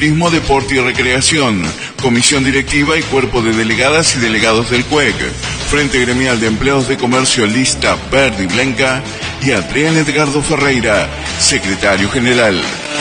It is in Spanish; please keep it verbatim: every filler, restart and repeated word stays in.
Turismo, Deporte y Recreación, Comisión Directiva y Cuerpo de Delegadas y Delegados del C U E C, Frente Gremial de Empleados de Comercio Lista Verde y Blanca, y Adrián Edgardo Ferreira, Secretario General.